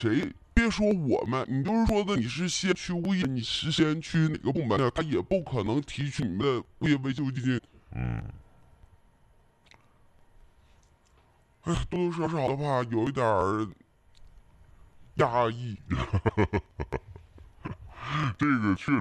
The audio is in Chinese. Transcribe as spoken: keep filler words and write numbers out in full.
谁？别说我们，你就是说的你是先去物业，你是先去哪个部门的，他也不可能提取你们的物业维修基金。 嗯， 哎，多多少少的话有一点儿压抑。 这个确